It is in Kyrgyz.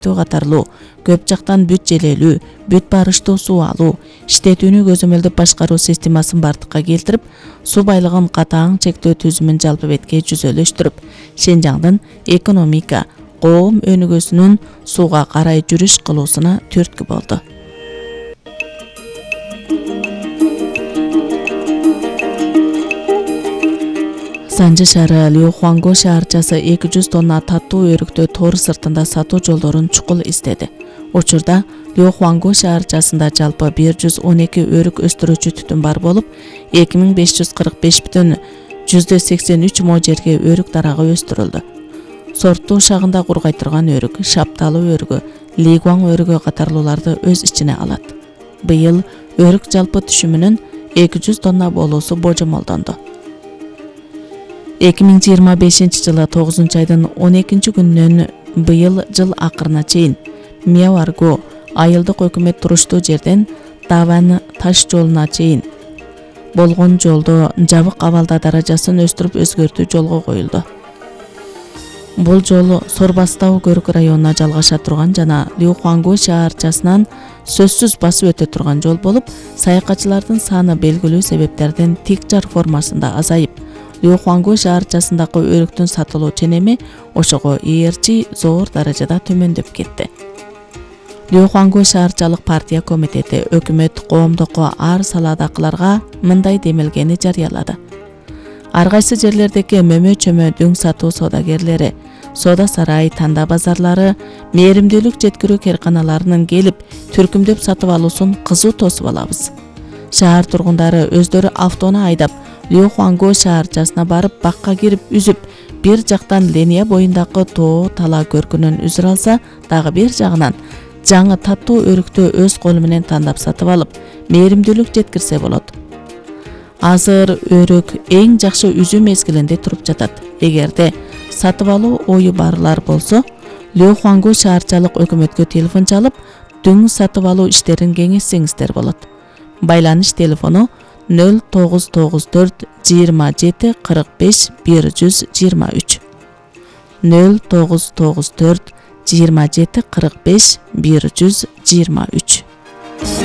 катарлуу, көп жактан бүт желелүү, бүт барыштуу суу алуу, иштетүүнү көзөмөлдөп башкаруу системасын бардыкка келтирип, суу байлыгын катаң чектөө түзүмүн жалпы бетке жүзөлөштүрүп, Шенжаңдын экономика, коом өнүгүүсүнүн сууга карай жүрүш кылуусуна түрткү болду. Санжы шаары Лёхуанго шаарчасы 200 тонна таттуу өрүктү тоор сыртында сатуу жолдорун чукул издеди. Учурда Лёхуанго шаарчасында жалпы 112 өрүк өстүрүүчү түтүн бар болуп, 2545,83 мо жерге өрүк дарагы өстүрүлдү. Сорттуу шагында кургай турган өрүк, шапталы өрүгү, лигуан өрүгү катарлууларды өз ичине алат. Быйыл өрүк жалпы түшүмүнүн 200 тонна болуусу божомолдонду. 2025 жылы 9 айдын 12 күнүнөн быйыл жыл акырына чейин Мияварго айылдык өкмөт туруштуу жерден Даван таш жолуна чейин болгон жолдо жабык абалда даражасын өстүрүп өзгөртүү жолго коюлду. Бул жол Сорбастау көрүк районуна жалгаша турган жана Лёхуанго шаарчасынан сөзсүз басып өтө турган жол болуп, саякатчылардын саны белгилүү себептерден тик жар формасында азайып, Лёхуанго шаарчасындагы өрүктүн сатылуу ченеми ошого ээрчи зор даражада төмөндөп кетти. Лёхуанго шаарчалык партия комитети өкмөт коомдокко ар салаадакыларга мындай демилгени жарыялады. Ар кайсы жерлердеги мөмө-чөмө дөң сатуу соодагерлери, соода сарай, танда базарлары, мээримдүүлүк жеткирүү керканаларынын келип, түркүмдөп сатып алуусун кызуу тосуп алабыз. Шаар тургундары өздөрү автону айдап, Лёхуанго шаарчасына барып, бакка кирип, үзүп, бир жактан линия боюндагы тоо тала көркүнөн үзүр алса, дагы бир жагынан жаңы таттуу өрүктү өз колу менен тандап сатып алып, мээримдүүлүк жеткирсе болот. Азыр өрүк эң жакшы үзүү мезгилинде туруп жатат. Эгерде сатып алуу ою барлар болсо, Лёхуанго шаарчалык өкмөткө телефон чалып, дөң сатып алуу иштерин кеңешсеңиздер болот. Байланыш телефону 0994 27 45 123 0994 27 45 123